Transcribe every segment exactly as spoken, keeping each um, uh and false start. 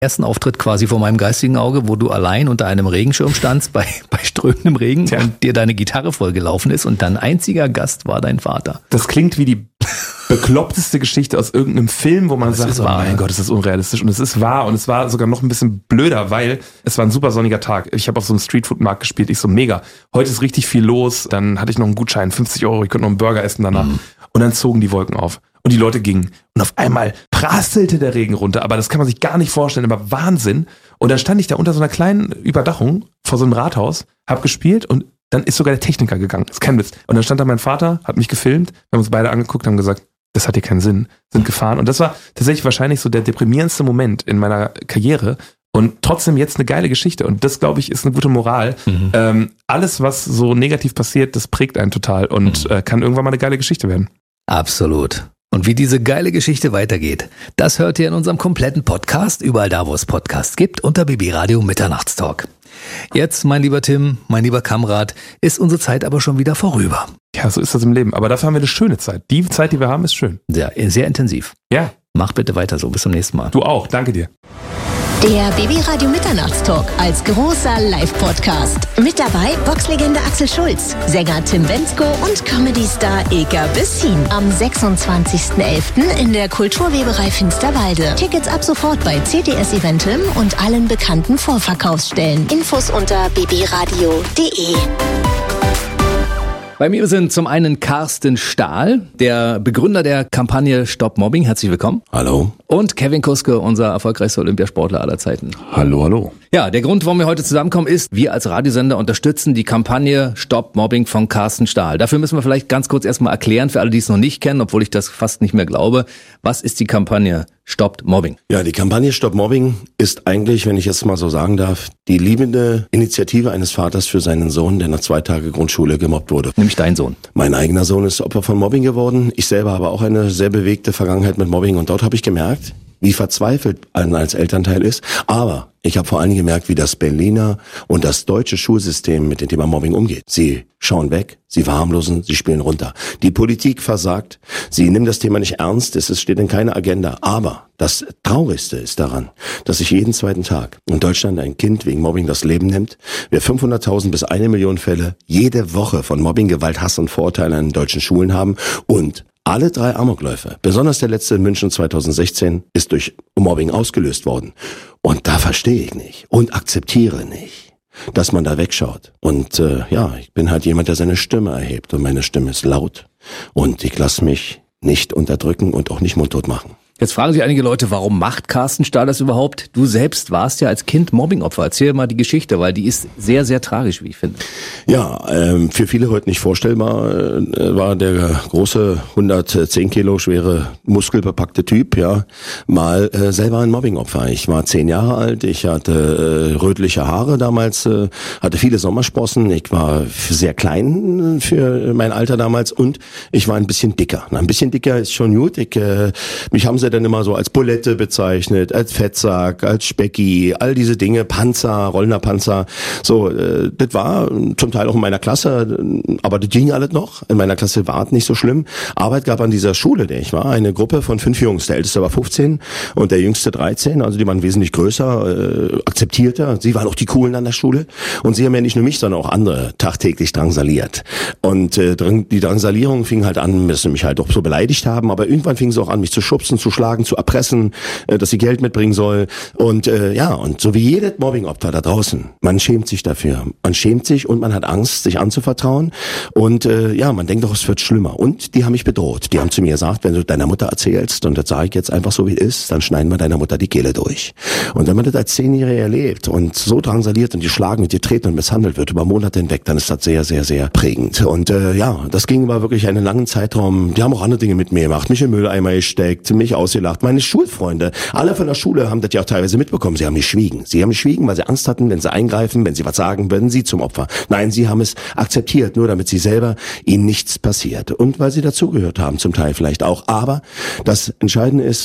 ersten Auftritt quasi vor meinem geistigen Auge, wo du allein unter einem Regenschirm standst, bei, bei strömendem Regen Tja. und dir deine Gitarre vollgelaufen ist und dein einziger Gast war dein Vater. Das klingt wie die bekloppteste Geschichte aus irgendeinem Film, wo man das sagt, oh mein ja. Gott, ist das unrealistisch. Und es ist wahr und es war sogar noch ein bisschen blöder, weil es war ein super sonniger Tag. Ich habe auf so einem Streetfood-Markt gespielt, ich so mega. Heute ist richtig viel los, dann hatte ich noch einen Gutschein, fünfzig Euro, ich konnte noch einen Burger essen danach. Mhm. Und dann zogen die Wolken auf. Und die Leute gingen. Und auf einmal prasselte der Regen runter. Aber das kann man sich gar nicht vorstellen. Aber Wahnsinn. Und dann stand ich da unter so einer kleinen Überdachung vor so einem Rathaus, hab gespielt und dann ist sogar der Techniker gegangen. Das ist kein Witz. Und dann stand da mein Vater, hat mich gefilmt, wir haben uns beide angeguckt, haben gesagt, das hat hier keinen Sinn, sind gefahren. Und das war tatsächlich wahrscheinlich so der deprimierendste Moment in meiner Karriere. Und trotzdem jetzt eine geile Geschichte. Und das, glaube ich, ist eine gute Moral. Mhm. Ähm, alles, was so negativ passiert, das prägt einen total und mhm. äh, kann irgendwann mal eine geile Geschichte werden. Absolut. Und wie diese geile Geschichte weitergeht, das hört ihr in unserem kompletten Podcast, überall da, wo es Podcasts gibt, unter B B Radio Mitternachtstalk. Jetzt, mein lieber Tim, mein lieber Kamerad, ist unsere Zeit aber schon wieder vorüber. Ja, so ist das im Leben. Aber dafür haben wir eine schöne Zeit. Die Zeit, die wir haben, ist schön. Sehr, sehr intensiv. Ja. Mach bitte weiter so. Bis zum nächsten Mal. Du auch. Danke dir. Der B B Radio Mitternachtstalk als großer Live-Podcast. Mit dabei Boxlegende Axel Schulz, Sänger Tim Bendzko und Comedy-Star Ilka Bessin. Am sechsundzwanzigsten elften in der Kulturweberei Finsterwalde. Tickets ab sofort bei C T S Eventim und allen bekannten Vorverkaufsstellen. Infos unter b b radio punkt d e. Bei mir sind zum einen Carsten Stahl, der Begründer der Kampagne Stop Mobbing. Herzlich willkommen. Hallo. Und Kevin Kuske, unser erfolgreichster Olympiasportler aller Zeiten. Hallo, hallo. Ja, der Grund, warum wir heute zusammenkommen, ist, wir als Radiosender unterstützen die Kampagne Stop Mobbing von Carsten Stahl. Dafür müssen wir vielleicht ganz kurz erstmal erklären, für alle, die es noch nicht kennen, obwohl ich das fast nicht mehr glaube. Was ist die Kampagne Stop Mobbing? Ja, die Kampagne Stop Mobbing ist eigentlich, wenn ich jetzt mal so sagen darf, die liebende Initiative eines Vaters für seinen Sohn, der nach zwei Tagen Grundschule gemobbt wurde. Nämlich dein Sohn. Mein eigener Sohn ist Opfer von Mobbing geworden. Ich selber habe auch eine sehr bewegte Vergangenheit mit Mobbing und dort habe ich gemerkt, wie verzweifelt man als Elternteil ist. Aber ich habe vor allen Dingen gemerkt, wie das Berliner und das deutsche Schulsystem mit dem Thema Mobbing umgeht. Sie schauen weg, sie verharmlosen, sie spielen runter. Die Politik versagt, sie nimmt das Thema nicht ernst, es steht in keiner Agenda. Aber das Traurigste ist daran, dass sich jeden zweiten Tag in Deutschland ein Kind wegen Mobbing das Leben nimmt. Wir fünfhunderttausend bis eine Million Fälle jede Woche von Mobbing, Gewalt, Hass und Vorurteilen in deutschen Schulen haben und alle drei Amokläufe, besonders der letzte in München zweitausendsechzehn, ist durch Mobbing ausgelöst worden. Und da verstehe ich nicht und akzeptiere nicht, dass man da wegschaut. Und äh, ja, ich bin halt jemand, der seine Stimme erhebt. Und meine Stimme ist laut. Und ich lasse mich nicht unterdrücken und auch nicht mundtot machen. Jetzt fragen sich einige Leute, warum macht Carsten Stahl das überhaupt? Du selbst warst ja als Kind Mobbingopfer. Erzähl mal die Geschichte, weil die ist sehr, sehr tragisch, wie ich finde. Ja, ähm, für viele heute nicht vorstellbar äh, war der große hundertzehn Kilo schwere, muskelbepackte Typ, ja, mal äh, selber ein Mobbingopfer. Ich war zehn Jahre alt, ich hatte äh, rötliche Haare damals, äh, hatte viele Sommersprossen, ich war sehr klein für mein Alter damals und ich war ein bisschen dicker. Ein bisschen dicker ist schon gut. Ich, äh, mich haben sie dann immer so als Bulette bezeichnet, als Fettsack, als Specki, all diese Dinge, Panzer, rollender Panzer. So, äh, das war zum Teil auch in meiner Klasse, aber das ging alles noch. In meiner Klasse war es nicht so schlimm. Arbeit gab an dieser Schule, der ich war, eine Gruppe von fünf Jungs. Der älteste war fünfzehn und der jüngste dreizehn, also die waren wesentlich größer, äh, akzeptierter. Sie waren auch die Coolen an der Schule und sie haben ja nicht nur mich, sondern auch andere tagtäglich drangsaliert. Und äh, die Drangsalierung fing halt an, dass sie mich halt auch so beleidigt haben, aber irgendwann fing sie auch an, mich zu schubsen, zu schlagen, zu erpressen, äh, dass sie Geld mitbringen soll. Und äh, ja, und so wie jedes Mobbingopfer da draußen, man schämt sich dafür. Man schämt sich und man hat Angst, sich anzuvertrauen. Und äh, ja, man denkt doch, es wird schlimmer. Und die haben mich bedroht. Die haben zu mir gesagt, wenn du deiner Mutter erzählst, und das sage ich jetzt einfach so, wie es ist, dann schneiden wir deiner Mutter die Kehle durch. Und wenn man das als Zehnjähriger erlebt und so drangsaliert und geschlagen und getreten und misshandelt wird über Monate hinweg, dann ist das sehr, sehr, sehr prägend. Und äh, ja, das ging über wirklich einen langen Zeitraum. Die haben auch andere Dinge mit mir gemacht. Mich im Mülleimer gesteckt, mich ausgelacht. Meine Schulfreunde, alle von der Schule haben das ja auch teilweise mitbekommen. Sie haben geschwiegen. Sie haben geschwiegen, weil sie Angst hatten, wenn sie eingreifen, wenn sie was sagen, werden sie zum Opfer. Nein, sie haben es akzeptiert, nur damit sie selber ihnen nichts passiert. Und weil sie dazugehört haben, zum Teil vielleicht auch. Aber das Entscheidende ist,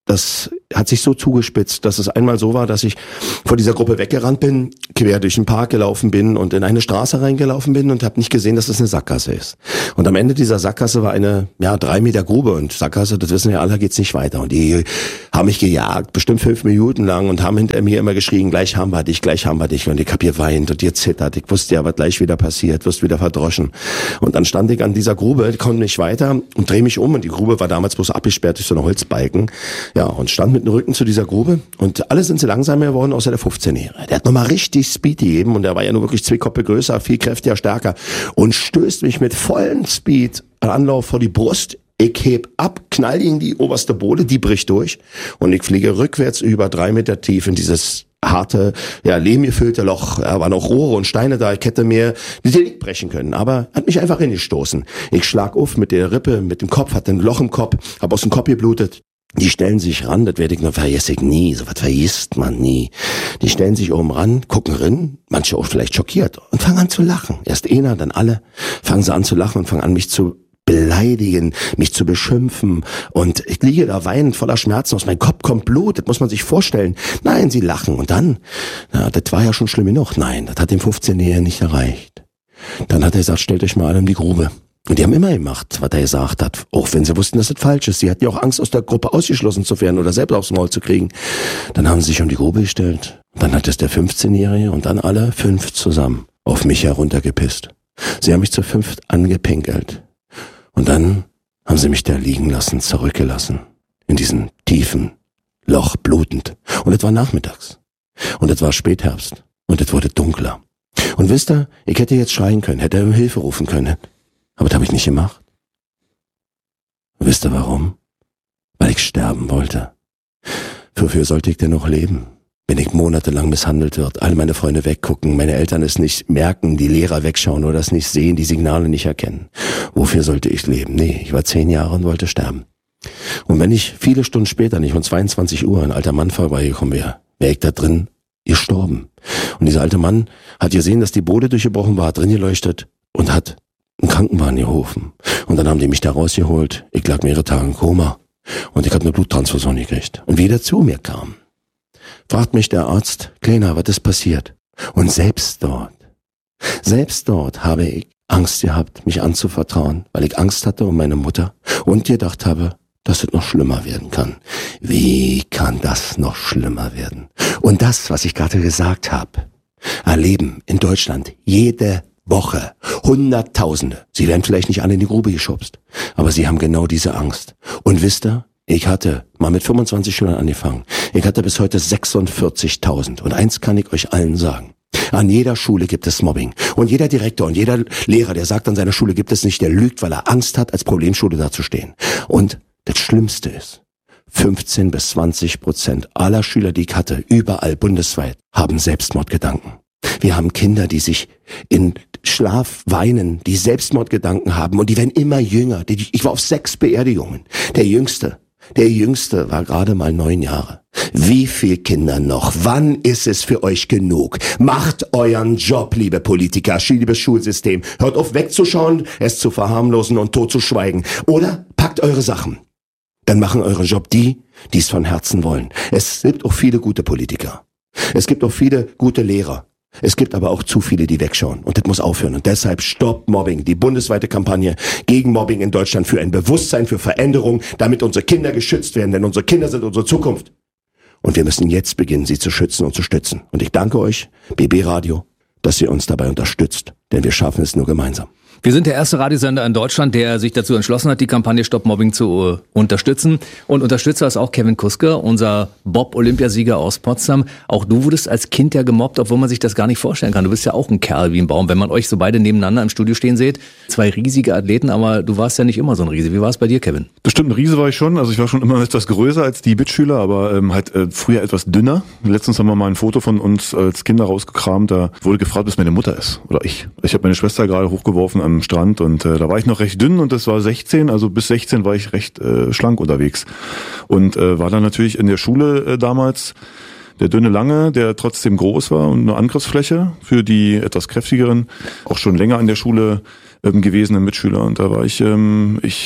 das hat sich so zugespitzt, dass es einmal so war, dass ich vor dieser Gruppe weggerannt bin, quer durch den Park gelaufen bin und in eine Straße reingelaufen bin und habe nicht gesehen, dass es eine Sackgasse ist. Und am Ende dieser Sackgasse war eine, ja, drei Meter Grube und Sackgasse, das wissen ja alle, geht's nicht weiter. Und die haben mich gejagt, bestimmt fünf Minuten lang und haben hinter mir immer geschrien, gleich haben wir dich, gleich haben wir dich. Und ich hab geweint und ihr zittert. Ich wusste ja, was gleich wieder passiert, wirst wieder verdroschen. Und dann stand ich an dieser Grube, konnte nicht weiter und drehe mich um und die Grube war damals bloß abgesperrt durch so eine Holzbalken. Ja, und stand mit dem Rücken zu dieser Grube und alle sind sie langsamer geworden, außer der fünfzehnjährige. Der hat nochmal richtig Speed gegeben und der war ja nur wirklich zwei Koppe größer, viel kräftiger, stärker und stößt mich mit vollem Speed an Anlauf vor die Brust. Ich heb ab, knall gegen die oberste Bohle, die bricht durch und ich fliege rückwärts über drei Meter tief in dieses harte, ja, lehmgefüllte Loch. Da waren auch Rohre und Steine da. Ich hätte mir die Genick brechen können, aber hat mich einfach hingestoßen. Ich schlag auf mit der Rippe, mit dem Kopf, hatte ein Loch im Kopf, hab aus dem Kopf geblutet. Die stellen sich ran, das werde ich noch vergesse ich nie, so was vergisst man nie. Die stellen sich oben ran, gucken rein, manche auch vielleicht schockiert und fangen an zu lachen. Erst einer, dann alle, fangen sie an zu lachen und fangen an, mich zu beleidigen, mich zu beschimpfen und ich liege da weinend voller Schmerzen, aus meinem Kopf kommt Blut, das muss man sich vorstellen. Nein, sie lachen und dann, na, das war ja schon schlimm genug, nein, das hat den fünfzehnjährigen nicht erreicht. Dann hat er gesagt, stellt euch mal alle in die Grube. Und die haben immer gemacht, was er gesagt hat, auch wenn sie wussten, dass das falsch ist. Sie hatten ja auch Angst, aus der Gruppe ausgeschlossen zu werden oder selbst aufs Maul zu kriegen. Dann haben sie sich um die Grube gestellt. Dann hat es der fünfzehnjährige und dann alle fünf zusammen auf mich heruntergepisst. Sie haben mich zu fünft angepinkelt. Und dann haben sie mich da liegen lassen, zurückgelassen. In diesem tiefen Loch, blutend. Und es war nachmittags. Und es war Spätherbst. Und es wurde dunkler. Und wisst ihr, ich hätte jetzt schreien können, hätte um Hilfe rufen können. Aber das habe ich nicht gemacht. Und wisst ihr warum? Weil ich sterben wollte. Wofür sollte ich denn noch leben? Wenn ich monatelang misshandelt wird, alle meine Freunde weggucken, meine Eltern es nicht merken, die Lehrer wegschauen oder es nicht sehen, die Signale nicht erkennen. Wofür sollte ich leben? Nee, ich war zehn Jahre und wollte sterben. Und wenn ich viele Stunden später, nicht um zweiundzwanzig Uhr, ein alter Mann vorbeigekommen wäre, wäre ich da drin gestorben. Und dieser alte Mann hat gesehen, dass die Bohle durchgebrochen war, hat drin geleuchtet und hat einen Krankenwagen gerufen. Und dann haben die mich da rausgeholt. Ich lag mehrere Tage im Koma. Und ich habe eine Bluttransfusion gekriegt. Und wie der zu mir kam, fragt mich der Arzt, Kleiner, was ist passiert? Und selbst dort, selbst dort habe ich Angst gehabt, mich anzuvertrauen, weil ich Angst hatte um meine Mutter und gedacht habe, dass es noch schlimmer werden kann. Wie kann das noch schlimmer werden? Und das, was ich gerade gesagt habe, erleben in Deutschland jede Woche Hunderttausende. Sie werden vielleicht nicht alle in die Grube geschubst, aber sie haben genau diese Angst. Und wisst ihr, ich hatte mal mit fünfundzwanzig Schülern angefangen. Ich hatte bis heute sechsundvierzigtausend. Und eins kann ich euch allen sagen. An jeder Schule gibt es Mobbing. Und jeder Direktor und jeder Lehrer, der sagt, an seiner Schule gibt es nicht, der lügt, weil er Angst hat, als Problemschule dazustehen. Und das Schlimmste ist, fünfzehn bis zwanzig Prozent aller Schüler, die ich hatte, überall bundesweit, haben Selbstmordgedanken. Wir haben Kinder, die sich in Schlaf weinen, die Selbstmordgedanken haben und die werden immer jünger. Ich war auf sechs Beerdigungen. Der Jüngste, der Jüngste war gerade mal neun Jahre. Wie viel Kinder noch? Wann ist es für euch genug? Macht euren Job, liebe Politiker, liebes Schulsystem. Hört auf wegzuschauen, es zu verharmlosen und totzuschweigen. Oder packt eure Sachen. Dann machen euren Job die, die es von Herzen wollen. Es gibt auch viele gute Politiker. Es gibt auch viele gute Lehrer. Es gibt aber auch zu viele, die wegschauen. Und das muss aufhören. Und deshalb Stop Mobbing. Die bundesweite Kampagne gegen Mobbing in Deutschland für ein Bewusstsein, für Veränderung, damit unsere Kinder geschützt werden. Denn unsere Kinder sind unsere Zukunft. Und wir müssen jetzt beginnen, sie zu schützen und zu stützen. Und ich danke euch, B B Radio, dass ihr uns dabei unterstützt. Denn wir schaffen es nur gemeinsam. Wir sind der erste Radiosender in Deutschland, der sich dazu entschlossen hat, die Kampagne Stop Mobbing zu äh, unterstützen. Und Unterstützer ist auch Kevin Kuske, unser Bob-Olympiasieger aus Potsdam. Auch du wurdest als Kind ja gemobbt, obwohl man sich das gar nicht vorstellen kann. Du bist ja auch ein Kerl wie ein Baum. Wenn man euch so beide nebeneinander im Studio stehen seht, zwei riesige Athleten, aber du warst ja nicht immer so ein Riese. Wie war es bei dir, Kevin? Bestimmt ein Riese war ich schon. Also ich war schon immer etwas größer als die Mitschüler, aber ähm, halt äh, früher etwas dünner. Letztens haben wir mal ein Foto von uns als Kinder rausgekramt. Da wurde gefragt, bis meine Mutter ist oder ich. Ich habe meine Schwester gerade hochgeworfen am Strand und äh, da war ich noch recht dünn und das war sechzehn, also bis sechzehn war ich recht äh, schlank unterwegs und äh, war dann natürlich in der Schule äh, damals der dünne Lange, der trotzdem groß war und eine Angriffsfläche für die etwas kräftigeren, auch schon länger in der Schule ähm, gewesenen Mitschüler und da war ich, ähm, ich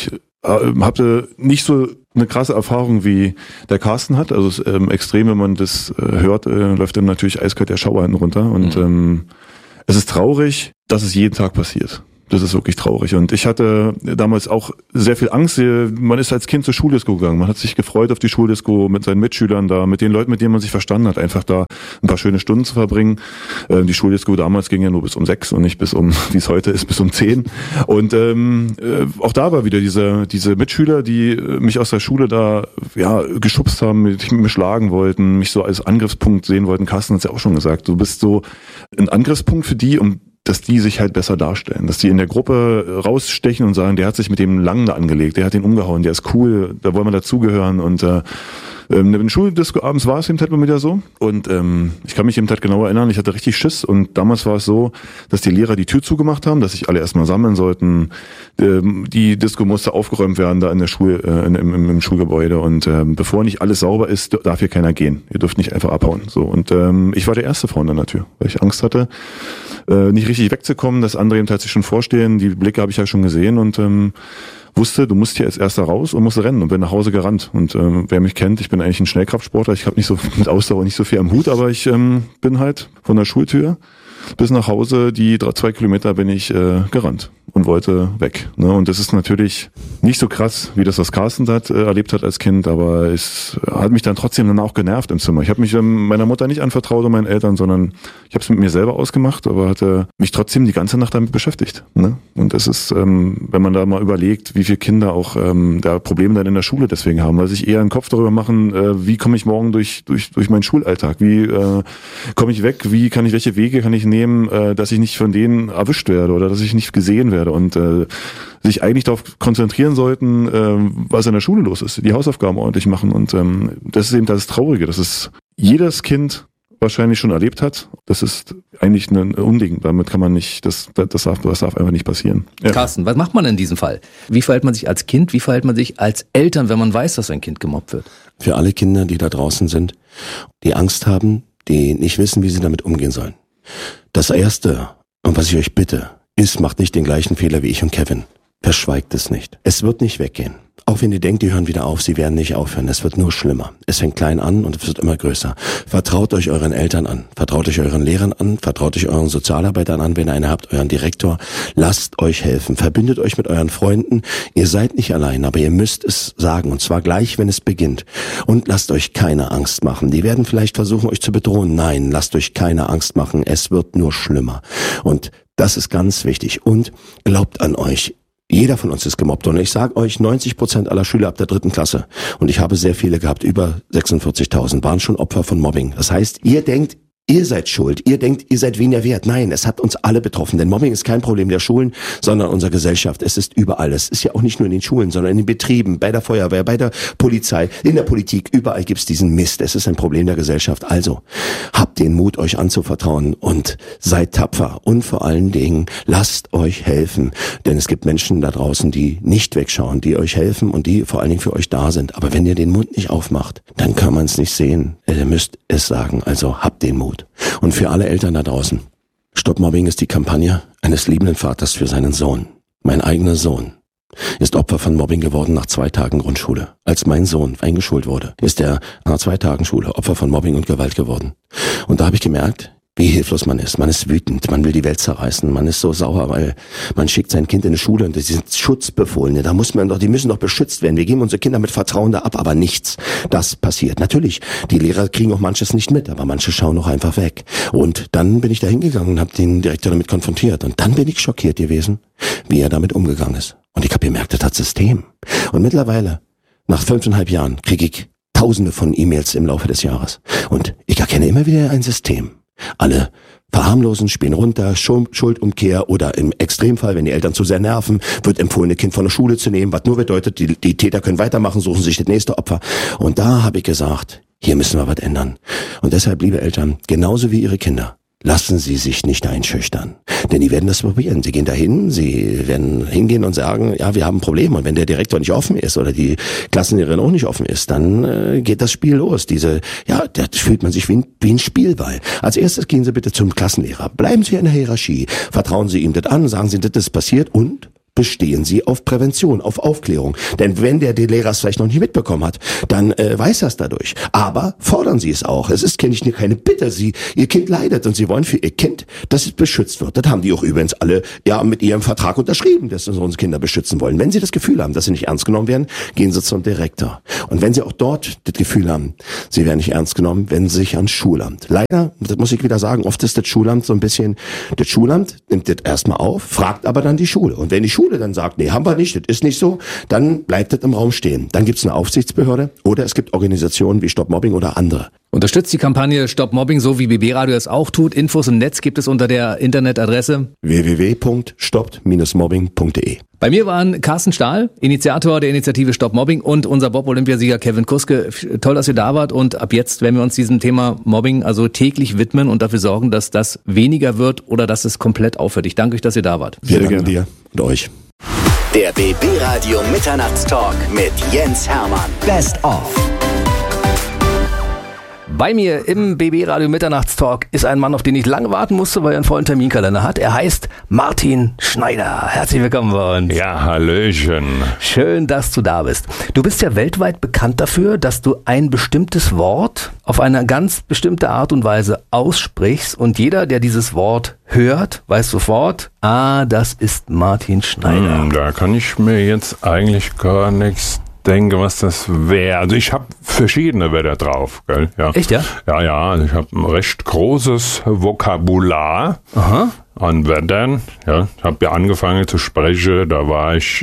äh, hatte nicht so eine krasse Erfahrung wie der Carsten hat. Also es ist ähm, extrem, wenn man das äh, hört, äh, läuft dann natürlich eiskalt der Schauer hinten runter. Und mhm. ähm, es ist traurig, dass es jeden Tag passiert. Das ist wirklich traurig. Und ich hatte damals auch sehr viel Angst. Man ist als Kind zur Schuldisco gegangen. Man hat sich gefreut auf die Schuldisco mit seinen Mitschülern da, mit den Leuten, mit denen man sich verstanden hat, einfach da ein paar schöne Stunden zu verbringen. Die Schuldisco damals ging ja nur bis um sechs und nicht bis um, wie es heute ist, bis um zehn. Und ähm, auch da war wieder diese diese Mitschüler, die mich aus der Schule da ja geschubst haben, mich mit mir schlagen wollten, mich so als Angriffspunkt sehen wollten. Carsten hat es ja auch schon gesagt. Du bist so ein Angriffspunkt für die, um dass die sich halt besser darstellen, dass die in der Gruppe rausstechen und sagen, der hat sich mit dem Langen da angelegt, der hat den umgehauen, der ist cool, da wollen wir dazugehören. Und äh, in der Schuldisco abends war es eben halt wieder so. Und ähm, ich kann mich eben halt genau erinnern, ich hatte richtig Schiss. Und damals war es so, dass die Lehrer die Tür zugemacht haben, dass sich alle erstmal sammeln sollten. Ähm, die Disco musste aufgeräumt werden da in der Schule, äh, im, im, im Schulgebäude. Und ähm, bevor nicht alles sauber ist, darf hier keiner gehen. Ihr dürft nicht einfach abhauen. So. Und ähm, ich war der Erste vorne an der Tür, weil ich Angst hatte, äh, nicht richtig wegzukommen, dass andere eben halt sich schon vorstehen. Die Blicke habe ich ja schon gesehen und ähm, wusste, du musst hier als Erster raus und musst rennen und bin nach Hause gerannt. Und ähm, wer mich kennt, ich bin eigentlich ein Schnellkraftsportler. Ich habe nicht so mit Ausdauer nicht so viel am Hut, aber ich ähm, bin halt von der Schultür bis nach Hause, die drei, zwei Kilometer bin ich äh, gerannt und wollte weg. Ne? Und das ist natürlich nicht so krass, wie das, was Carsten hat, äh, erlebt hat als Kind, aber es hat mich dann trotzdem dann auch genervt im Zimmer. Ich habe mich ähm, meiner Mutter nicht anvertraut und meinen Eltern, sondern ich habe es mit mir selber ausgemacht, aber hatte mich trotzdem die ganze Nacht damit beschäftigt. Ne? Und das ist, ähm, wenn man da mal überlegt, wie viele Kinder auch ähm, da Probleme dann in der Schule deswegen haben, weil sich eher einen Kopf darüber machen, äh, wie komme ich morgen durch durch durch meinen Schulalltag, wie äh, komme ich weg, wie kann ich, welche Wege kann ich nehmen, dass ich nicht von denen erwischt werde oder dass ich nicht gesehen werde und äh, sich eigentlich darauf konzentrieren sollten, äh, was in der Schule los ist, die Hausaufgaben ordentlich machen und ähm, das ist eben das Traurige, dass es jedes Kind wahrscheinlich schon erlebt hat. Das ist eigentlich ein Unding. Damit kann man nicht, das, das, darf, das darf einfach nicht passieren. Ja. Carsten, was macht man in diesem Fall? Wie verhält man sich als Kind? Wie verhält man sich als Eltern, wenn man weiß, dass ein Kind gemobbt wird? Für alle Kinder, die da draußen sind, die Angst haben, die nicht wissen, wie sie damit umgehen sollen. Das Erste, und was ich euch bitte, ist, macht nicht den gleichen Fehler wie ich und Kevin. Verschweigt es nicht. Es wird nicht weggehen. Auch wenn ihr denkt, die hören wieder auf, sie werden nicht aufhören. Es wird nur schlimmer. Es fängt klein an und es wird immer größer. Vertraut euch euren Eltern an. Vertraut euch euren Lehrern an. Vertraut euch euren Sozialarbeitern an, wenn ihr eine habt, euren Direktor. Lasst euch helfen. Verbindet euch mit euren Freunden. Ihr seid nicht allein, aber ihr müsst es sagen. Und zwar gleich, wenn es beginnt. Und lasst euch keine Angst machen. Die werden vielleicht versuchen, euch zu bedrohen. Nein, lasst euch keine Angst machen. Es wird nur schlimmer. Und das ist ganz wichtig. Und glaubt an euch. Jeder von uns ist gemobbt und ich sage euch, neunzig Prozent aller Schüler ab der dritten Klasse, und ich habe sehr viele gehabt, über sechsundvierzigtausend, waren schon Opfer von Mobbing. Das heißt, ihr denkt, ihr seid schuld, ihr denkt, ihr seid weniger wert. Nein, es hat uns alle betroffen, denn Mobbing ist kein Problem der Schulen, sondern unserer Gesellschaft. Es ist überall. Es ist ja auch nicht nur in den Schulen, sondern in den Betrieben, bei der Feuerwehr, bei der Polizei, in der Politik. Überall gibt's diesen Mist. Es ist ein Problem der Gesellschaft. Also habt den Mut, euch anzuvertrauen und seid tapfer. Und vor allen Dingen lasst euch helfen, denn es gibt Menschen da draußen, die nicht wegschauen, die euch helfen und die vor allen Dingen für euch da sind. Aber wenn ihr den Mund nicht aufmacht, dann kann man es nicht sehen. Ihr müsst es sagen. Also habt den Mut. Und für alle Eltern da draußen, Stopp Mobbing ist die Kampagne eines liebenden Vaters für seinen Sohn. Mein eigener Sohn ist Opfer von Mobbing geworden nach zwei Tagen Grundschule. Als mein Sohn eingeschult wurde, ist er nach zwei Tagen Schule Opfer von Mobbing und Gewalt geworden. Und da habe ich gemerkt, wie hilflos man ist. Man ist wütend, man will die Welt zerreißen, man ist so sauer, weil man schickt sein Kind in eine Schule und die sind Schutzbefohlene. Da muss man doch, die müssen doch beschützt werden. Wir geben unsere Kinder mit Vertrauen da ab, aber nichts. Das passiert. Natürlich, die Lehrer kriegen auch manches nicht mit, aber manche schauen auch einfach weg. Und dann bin ich da hingegangen und habe den Direktor damit konfrontiert. Und dann bin ich schockiert gewesen, wie er damit umgegangen ist. Und ich habe gemerkt, das hat System. Und mittlerweile, nach fünfeinhalb Jahren, kriege ich tausende von E-Mails im Laufe des Jahres. Und ich erkenne immer wieder ein System. Alle verharmlosen, spielen runter, Schuldumkehr oder im Extremfall, wenn die Eltern zu sehr nerven, wird empfohlen, ein Kind von der Schule zu nehmen, was nur bedeutet, die, die Täter können weitermachen, suchen sich das nächste Opfer. Und da habe ich gesagt, hier müssen wir was ändern. Und deshalb, liebe Eltern, genauso wie ihre Kinder, lassen Sie sich nicht einschüchtern. Denn die werden das probieren. Sie gehen dahin, sie werden hingehen und sagen, ja, wir haben ein Problem. Und wenn der Direktor nicht offen ist oder die Klassenlehrerin auch nicht offen ist, dann äh, geht das Spiel los. Diese, ja, da fühlt man sich wie ein, wie ein Spielball. Als erstes gehen Sie bitte zum Klassenlehrer. Bleiben Sie in der Hierarchie. Vertrauen Sie ihm das an, sagen Sie, das ist passiert und bestehen Sie auf Prävention, auf Aufklärung. Denn wenn der, der Lehrer es vielleicht noch nicht mitbekommen hat, dann äh, weiß er es dadurch. Aber fordern Sie es auch. Es ist nicht keine Bitte. Sie, Ihr Kind leidet und Sie wollen für Ihr Kind, dass es beschützt wird. Das haben die auch übrigens alle ja mit ihrem Vertrag unterschrieben, dass sie unsere Kinder beschützen wollen. Wenn Sie das Gefühl haben, dass Sie nicht ernst genommen werden, gehen Sie zum Direktor. Und wenn Sie auch dort das Gefühl haben, Sie werden nicht ernst genommen, wenden Sie sich ans Schulamt. Leider, das muss ich wieder sagen, oft ist das Schulamt so ein bisschen, das Schulamt nimmt das erstmal auf, fragt aber dann die Schule. Und wenn die Schule dann sagt, nee, haben wir nicht, das ist nicht so, dann bleibt das im Raum stehen. Dann gibt es eine Aufsichtsbehörde oder es gibt Organisationen wie Stop Mobbing oder andere. Unterstützt die Kampagne Stop Mobbing, so wie B B Radio es auch tut. Infos im Netz gibt es unter der Internetadresse w w w punkt stop mobbing punkt d e. Bei mir waren Carsten Stahl, Initiator der Initiative Stop Mobbing, und unser Bob-Olympiasieger Kevin Kuske. Toll, dass ihr da wart, und ab jetzt werden wir uns diesem Thema Mobbing also täglich widmen und dafür sorgen, dass das weniger wird oder dass es komplett aufhört. Ich danke euch, dass ihr da wart. Wir danken dir und euch. Der B B Radio Mitternachtstalk mit Jens Hermann. Best of. Bei mir im B B Radio Mitternachtstalk ist ein Mann, auf den ich lange warten musste, weil er einen vollen Terminkalender hat. Er heißt Martin Schneider. Herzlich willkommen bei uns. Ja, hallöchen. Schön, dass du da bist. Du bist ja weltweit bekannt dafür, dass du ein bestimmtes Wort auf eine ganz bestimmte Art und Weise aussprichst, und jeder, der dieses Wort hört, weiß sofort, ah, das ist Martin Schneider. Hm, da kann ich mir jetzt eigentlich gar nichts denke, was das wäre. Also ich habe verschiedene Wörter drauf, gell? Ja. Echt, ja? Ja, ja. Also ich habe ein recht großes Vokabular Aha. an Wörtern. Ja, ich habe ja angefangen zu sprechen. Da war ich,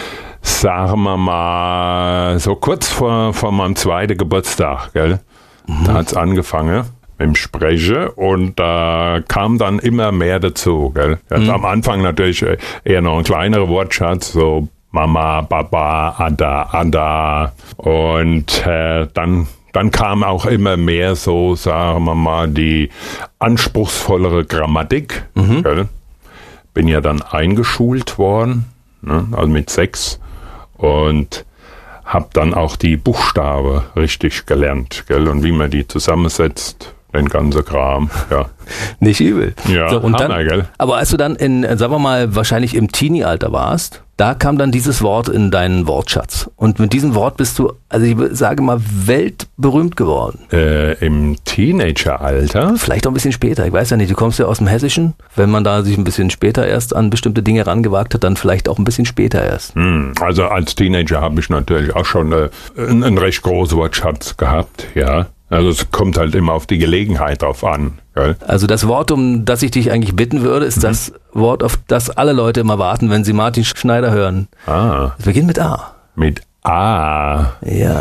sagen wir mal, so kurz vor, vor meinem zweiten Geburtstag, gell? Mhm. Da hat's angefangen mit dem Sprechen, und da kam dann immer mehr dazu, gell? Also mhm. Am Anfang natürlich eher noch ein kleinerer Wortschatz, so Mama, Papa, Ada, Ada. Und äh, dann, dann kam auch immer mehr so, sagen wir mal, die anspruchsvollere Grammatik. Mhm. Gell? Bin ja dann eingeschult worden, ne? Also mit sechs. Und habe dann auch die Buchstaben richtig gelernt, gell? Und wie man die zusammensetzt. Den ganzen Kram, ja. Nicht übel. Ja, so, und Hammer, dann, gell? Aber als du dann in, sagen wir mal, wahrscheinlich im Teenie-Alter warst, da kam dann dieses Wort in deinen Wortschatz. Und mit diesem Wort bist du, also ich sage mal, weltberühmt geworden. Äh, im Teenageralter? Vielleicht auch ein bisschen später. Ich weiß ja nicht, du kommst ja aus dem Hessischen. Wenn man da sich ein bisschen später erst an bestimmte Dinge rangewagt hat, dann vielleicht auch ein bisschen später erst. Hm, also als Teenager habe ich natürlich auch schon äh, einen, einen recht großen Wortschatz gehabt, ja. Also es kommt halt immer auf die Gelegenheit drauf an. Gell? Also das Wort, um das ich dich eigentlich bitten würde, ist mhm. das Wort, auf das alle Leute immer warten, wenn sie Martin Schneider hören. Ah. Es beginnt mit A. Mit A? Ja.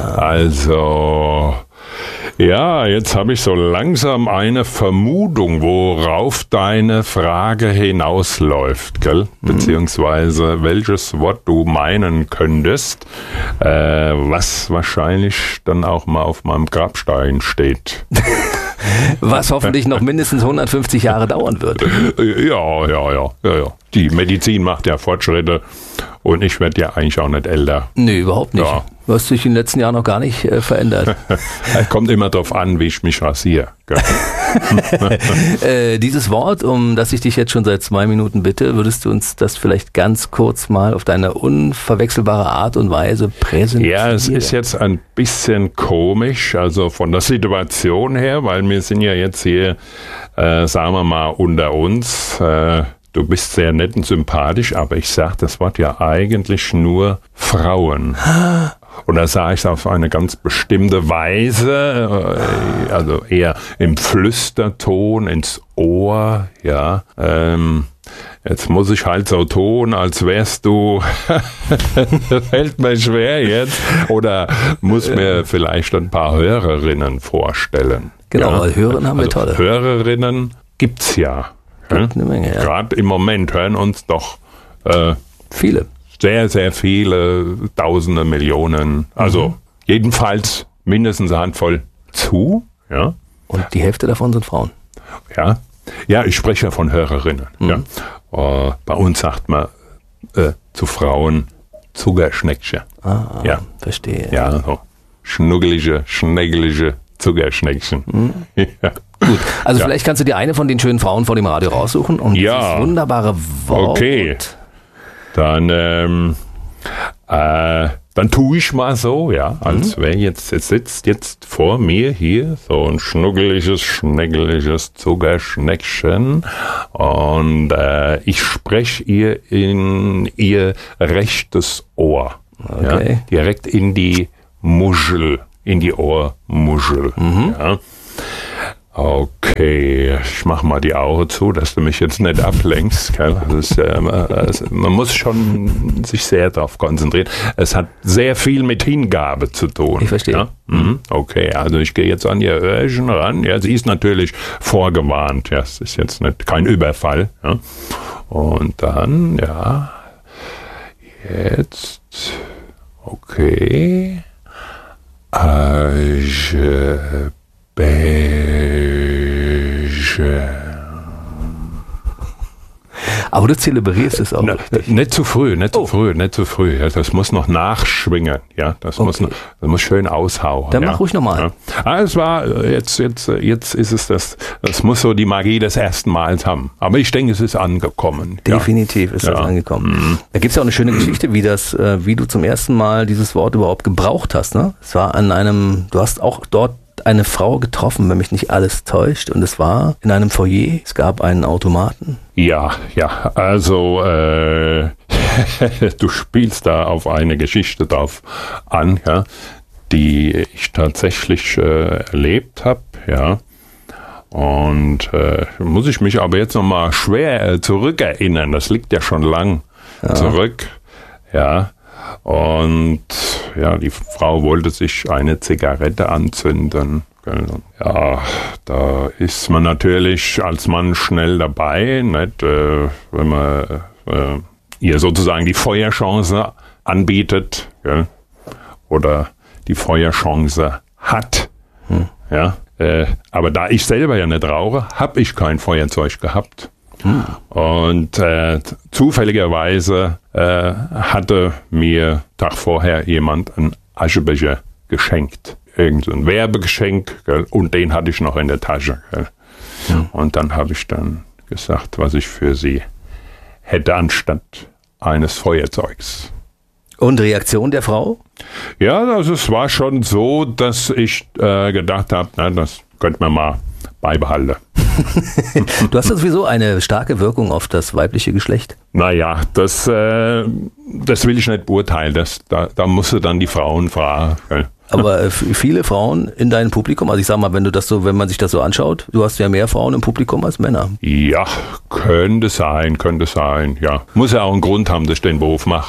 Also, ja, jetzt habe ich so langsam eine Vermutung, worauf deine Frage hinausläuft, gell? Mhm. Beziehungsweise welches Wort du meinen könntest, äh, was wahrscheinlich dann auch mal auf meinem Grabstein steht. Was hoffentlich noch mindestens hundertfünfzig Jahre dauern wird. Ja, ja, ja, ja, ja. Die Medizin macht ja Fortschritte, und ich werde ja eigentlich auch nicht älter. Nee, überhaupt nicht. Ja. Du hast dich in den letzten Jahren noch gar nicht äh, verändert. Kommt immer drauf an, wie ich mich rasiere. äh, dieses Wort, um das ich dich jetzt schon seit zwei Minuten bitte, würdest du uns das vielleicht ganz kurz mal auf deine unverwechselbare Art und Weise präsentieren? Ja, es ist jetzt ein bisschen komisch, also von der Situation her, weil wir sind ja jetzt hier, äh, sagen wir mal, unter uns. Äh, Du bist sehr nett und sympathisch, aber ich sage das Wort ja eigentlich nur Frauen. Und da sage ich es auf eine ganz bestimmte Weise, also eher im Flüsterton, ins Ohr, ja. Ähm, jetzt muss ich halt so tun, als wärst du, fällt mir schwer jetzt, oder muss mir vielleicht ein paar Hörerinnen vorstellen. Genau, ja? Hörerinnen haben wir also tolle. Hörerinnen gibt's ja. Eine Menge, ja. Gerade im Moment hören uns doch äh, viele. Sehr, sehr viele, Tausende, Millionen. Also mhm. jedenfalls mindestens eine Handvoll zu. Ja. Und die Hälfte davon sind Frauen. Ja, ja, ich spreche von Hörerinnen. Mhm. Ja. Uh, bei uns sagt man äh, zu Frauen Zuckerschneckchen. Ah, ja. Verstehe. Ja, so schnuggelige, schnägelige Zuckerschneckchen. Mhm. Ja. Gut, also ja. vielleicht kannst du dir eine von den schönen Frauen vor dem Radio raussuchen und ja. dieses wunderbare Wort. Okay. dann, ähm, äh, dann tue ich mal so, ja, als wäre jetzt, jetzt sitzt jetzt vor mir hier so ein schnuggeliges, schneckeliges Zuckerschneckchen und äh, ich spreche ihr in ihr rechtes Ohr, okay. Ja, direkt in die Muschel, in die Ohrmuschel, mhm. Ja. Okay, ich mach mal die Augen zu, dass du mich jetzt nicht ablenkst. Gell? Das ist, äh, man muss schon sich sehr darauf konzentrieren. Es hat sehr viel mit Hingabe zu tun. Ich verstehe. Ja? Mhm. Okay, also ich gehe jetzt an ihr Öhrchen ran. Ja, sie ist natürlich vorgewarnt. Ja, es ist jetzt nicht kein Überfall. Ja? Und dann, ja, jetzt, okay, ich, äh, Beige. Aber du zelebrierst es auch. Na, nicht zu früh, nicht oh. zu früh, nicht zu früh. Ja, das muss noch nachschwingen. Ja, das, okay. muss, noch, das muss schön aushauen. Dann ja. mach ruhig nochmal. Ja. Ah, es war, jetzt, jetzt, jetzt ist es das, das muss so die Magie des ersten Mals haben. Aber ich denke, es ist angekommen. Definitiv ja. ist ja. das angekommen. Mhm. Da gibt es ja auch eine schöne Geschichte, wie das, wie du zum ersten Mal dieses Wort überhaupt gebraucht hast. Ne? Es war an einem, du hast auch dort eine Frau getroffen, wenn mich nicht alles täuscht, und es war in einem Foyer, es gab einen Automaten. Ja, ja, also äh, du spielst da auf eine Geschichte drauf an, ja, die ich tatsächlich äh, erlebt habe, ja. Und äh, muss ich mich aber jetzt nochmal schwer äh, zurückerinnern, das liegt ja schon lang ja. zurück, ja. Und ja, die Frau wollte sich eine Zigarette anzünden. Ja, da ist man natürlich als Mann schnell dabei, nicht? Wenn man äh, ihr sozusagen die Feuerchance anbietet, gell? Oder die Feuerchance hat. Hm. Ja, äh, aber da ich selber ja nicht rauche, habe ich kein Feuerzeug gehabt. Hm. Und äh, zufälligerweise äh, hatte mir Tag vorher jemand einen Aschebecher geschenkt. Irgend so ein Werbegeschenk, gell? Und den hatte ich noch in der Tasche. Gell? Hm. Und dann habe ich dann gesagt, was ich für sie hätte anstatt eines Feuerzeugs. Und Reaktion der Frau? Ja, also es war schon so, dass ich äh, gedacht habe, na, das könnte man mal beibehalten. Du hast ja sowieso eine starke Wirkung auf das weibliche Geschlecht. Naja, das, äh, das will ich nicht beurteilen. Das, da, da musst du dann die Frauen fragen. Gell? Aber äh, viele Frauen in deinem Publikum, also ich sag mal, wenn du das so, wenn man sich das so anschaut, du hast ja mehr Frauen im Publikum als Männer. Ja, könnte sein, könnte sein, ja. Muss ja auch einen Grund haben, dass ich den Beruf mache.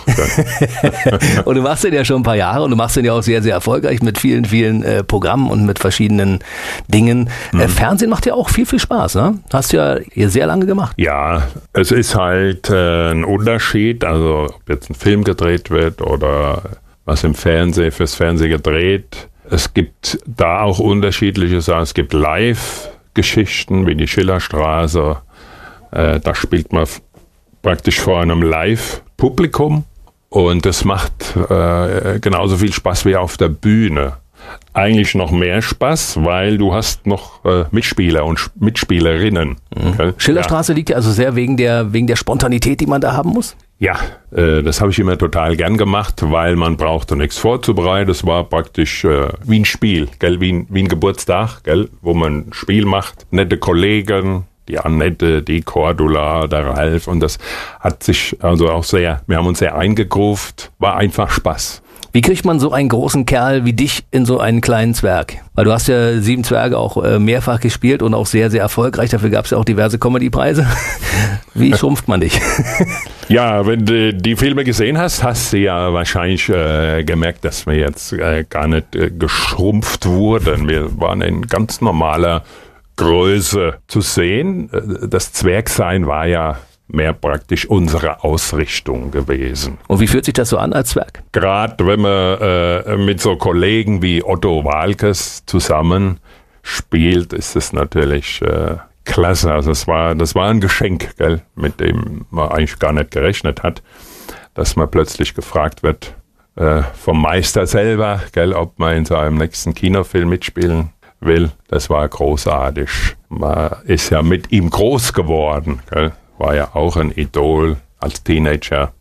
Und du machst den ja schon ein paar Jahre und du machst den ja auch sehr, sehr erfolgreich mit vielen, vielen äh, Programmen und mit verschiedenen Dingen. Mhm. Äh, Fernsehen macht ja auch viel, viel Spaß, ne? Hast du ja hier sehr lange gemacht. Ja, es ist halt äh, ein Unterschied, also ob jetzt ein Film gedreht wird oder was im Fernsehen, fürs Fernsehen gedreht. Es gibt da auch unterschiedliche Sachen. Es gibt Live-Geschichten wie die Schillerstraße. Äh, da spielt man f- praktisch vor einem Live-Publikum. Und das macht äh, genauso viel Spaß wie auf der Bühne. Eigentlich noch mehr Spaß, weil du hast noch äh, Mitspieler und Sch- Mitspielerinnen. Mhm. Schillerstraße ja. liegt ja also sehr wegen der, wegen der Spontanität, die man da haben muss? Ja, äh, das habe ich immer total gern gemacht, weil man brauchte nichts vorzubereiten. Das war praktisch äh, wie ein Spiel, gell? Wie, ein, wie ein Geburtstag, gell? Wo man ein Spiel macht. Nette Kollegen, die Annette, die Cordula, der Ralf. Und das hat sich also auch sehr, wir haben uns sehr eingegruft. War einfach Spaß. Wie kriegt man so einen großen Kerl wie dich in so einen kleinen Zwerg? Weil du hast ja Sieben Zwerge auch äh, mehrfach gespielt und auch sehr, sehr erfolgreich. Dafür gab es ja auch diverse Comedy-Preise. Wie schrumpft man dich? Ja, wenn du die Filme gesehen hast, hast du ja wahrscheinlich äh, gemerkt, dass wir jetzt äh, gar nicht äh, geschrumpft wurden. Wir waren in ganz normaler Größe zu sehen. Das Zwergsein war ja mehr praktisch unsere Ausrichtung gewesen. Und wie fühlt sich das so an als Zwerg? Gerade wenn man äh, mit so Kollegen wie Otto Waalkes zusammen spielt, ist es natürlich äh, klasse. Also es war, das war ein Geschenk, gell, mit dem man eigentlich gar nicht gerechnet hat, dass man plötzlich gefragt wird äh, vom Meister selber, gell, ob man in seinem nächsten Kinofilm mitspielen will. Das war großartig. Man ist ja mit ihm groß geworden, gell. War ja auch ein Idol als Teenager.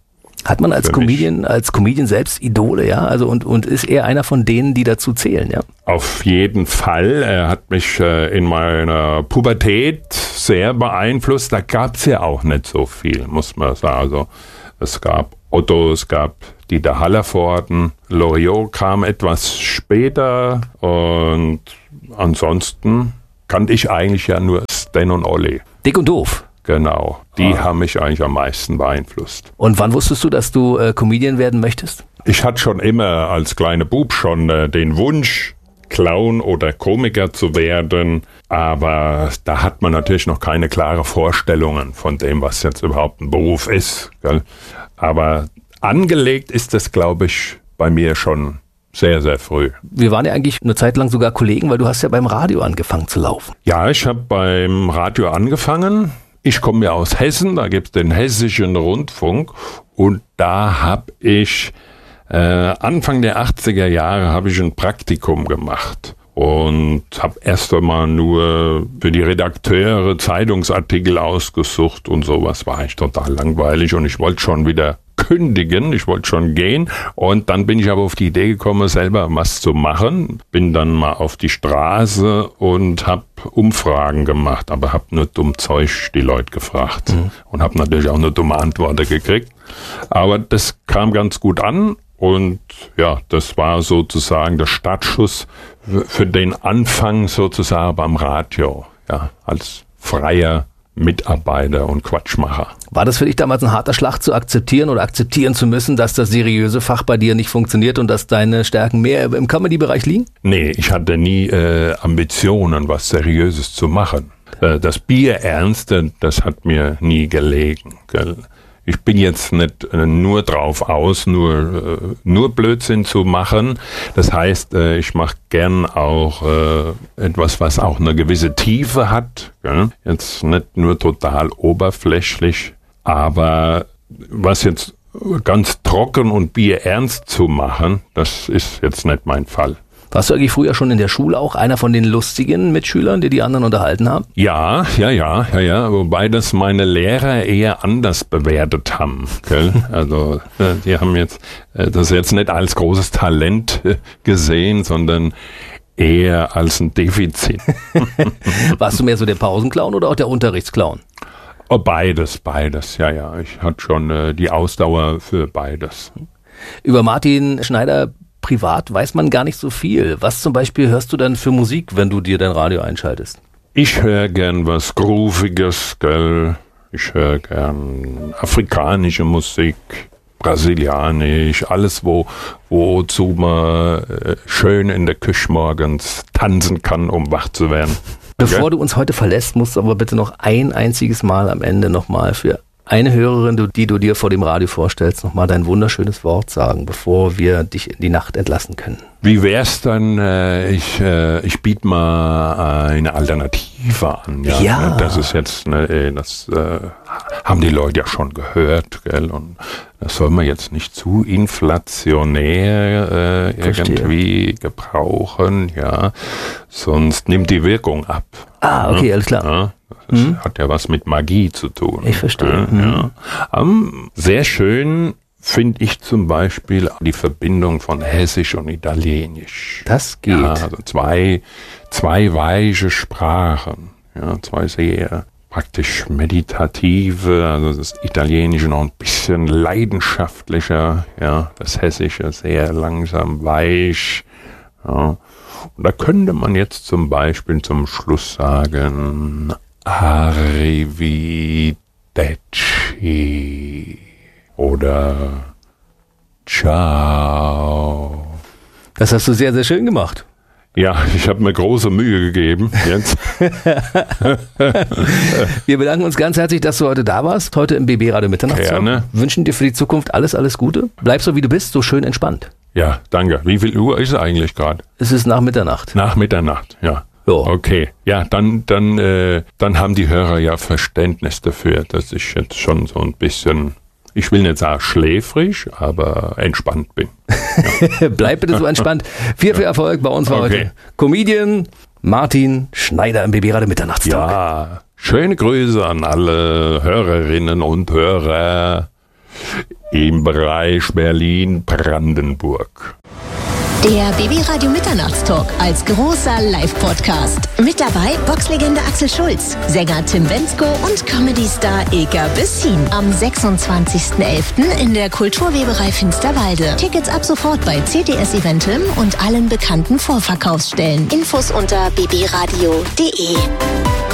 Hat man als Comedian, als Comedian selbst Idole, ja? Also und, und ist er einer von denen, die dazu zählen, ja? Auf jeden Fall. Er hat mich äh, in meiner Pubertät sehr beeinflusst. Da gab es ja auch nicht so viel, muss man sagen. Also es gab Otto, es gab Dieter Hallervorden, Loriot kam etwas später und ansonsten kannte ich eigentlich ja nur Stan und Olli. Dick und doof. Genau, die ah. haben mich eigentlich am meisten beeinflusst. Und wann wusstest du, dass du äh, Comedian werden möchtest? Ich hatte schon immer als kleiner Bub schon äh, den Wunsch, Clown oder Komiker zu werden, aber da hat man natürlich noch keine klaren Vorstellungen von dem, was jetzt überhaupt ein Beruf ist. Gell? Aber angelegt ist das, glaube ich, bei mir schon sehr, sehr früh. Wir waren ja eigentlich eine Zeit lang sogar Kollegen, weil du hast ja beim Radio angefangen zu laufen. Ja, ich habe beim Radio angefangen. Ich komme ja aus Hessen, da gibt es den Hessischen Rundfunk und da habe ich äh, Anfang der achtziger Jahre habe ich ein Praktikum gemacht und habe erst einmal nur für die Redakteure Zeitungsartikel ausgesucht und sowas. War eigentlich total langweilig und ich wollte schon wieder kündigen, ich wollte schon gehen und dann bin ich aber auf die Idee gekommen, selber was zu machen. Bin dann mal auf die Straße und habe Umfragen gemacht, aber habe nur dumm Zeug die Leute gefragt mhm. und habe natürlich auch nur dumme Antworten gekriegt. Aber das kam ganz gut an und ja, das war sozusagen der Startschuss für den Anfang sozusagen beim Radio, ja, als freier Mitarbeiter und Quatschmacher. War das für dich damals ein harter Schlag zu akzeptieren oder akzeptieren zu müssen, dass das seriöse Fach bei dir nicht funktioniert und dass deine Stärken mehr im Comedy-Bereich liegen? Nee, ich hatte nie äh, Ambitionen, was Seriöses zu machen. Äh, das Bierernste, das hat mir nie gelegen. Gell? Ich bin jetzt nicht äh, nur drauf aus, nur, äh, nur Blödsinn zu machen. Das heißt, äh, ich mache gern auch äh, etwas, was auch eine gewisse Tiefe hat. Gell? Jetzt nicht nur total oberflächlich, aber was jetzt ganz trocken und bierernst zu machen, das ist jetzt nicht mein Fall. Warst du eigentlich früher schon in der Schule auch einer von den lustigen Mitschülern, die die anderen unterhalten haben? Ja, ja, ja, ja, ja. Wobei das meine Lehrer eher anders bewertet haben. Gell? Also die haben jetzt das jetzt nicht als großes Talent gesehen, sondern eher als ein Defizit. Warst du mehr so der Pausenclown oder auch der Unterrichtsclown? Oh, beides, beides, ja, ja. Ich hatte schon äh, die Ausdauer für beides. Über Martin Schneider privat weiß man gar nicht so viel. Was zum Beispiel hörst du dann für Musik, wenn du dir dein Radio einschaltest? Ich höre gern was Grooviges, gell? Ich höre gern afrikanische Musik, brasilianisch, alles, wo, wozu man äh, schön in der Küche morgens tanzen kann, um wach zu werden. Bevor okay? du uns heute verlässt, musst du aber bitte noch ein einziges Mal am Ende nochmal für eine Hörerin, die du dir vor dem Radio vorstellst, nochmal dein wunderschönes Wort sagen, bevor wir dich in die Nacht entlassen können. Wie wär's dann, äh, ich, äh, ich biete mal eine Alternative an. Ja, ja. Das ist jetzt, ne, das äh, haben die Leute ja schon gehört, gell? Und das soll man jetzt nicht zu inflationär äh, irgendwie gebrauchen, ja, sonst nimmt die Wirkung ab. Ah, okay, ja? Alles klar. Ja, das mhm. hat ja was mit Magie zu tun. Ich verstehe. Ja, mhm. ja. Um, sehr schön finde ich zum Beispiel die Verbindung von Hessisch und Italienisch. Das geht. Ja, also zwei, zwei weiche Sprachen, ja, zwei sehr praktisch meditative, also das Italienische noch ein bisschen leidenschaftlicher, ja, das Hessische sehr langsam weich, ja. Und da könnte man jetzt zum Beispiel zum Schluss sagen, Arrivederci oder Ciao. Das hast du sehr, sehr schön gemacht. Ja, ich habe mir große Mühe gegeben jetzt. Wir bedanken uns ganz herzlich, dass du heute da warst, heute im B B Radio Mitternachtstalk. Gerne. Wünschen dir für die Zukunft alles, alles Gute. Bleib so, wie du bist, so schön entspannt. Ja, danke. Wie viel Uhr ist es eigentlich gerade? Es ist nach Mitternacht. Nach Mitternacht, ja. Jo. Okay, ja, dann, dann, äh, dann haben die Hörer ja Verständnis dafür, dass ich jetzt schon so ein bisschen, ich will nicht sagen schläfrig, aber entspannt bin. Ja. Bleib bitte so entspannt. Viel, viel Erfolg. Bei uns war okay. heute Comedian Martin Schneider im B B Radio Mitternachtstalk. Ja, schöne Grüße an alle Hörerinnen und Hörer. im Bereich Berlin-Brandenburg. Der B B Radio Mitternachtstalk als großer Live-Podcast. Mit dabei Boxlegende Axel Schulz, Sänger Tim Bendzko und Comedy-Star Ilka Bessin. Am sechsundzwanzigsten elften in der Kulturweberei Finsterwalde. Tickets ab sofort bei C T S Eventim und allen bekannten Vorverkaufsstellen. Infos unter b b radio punkt d e.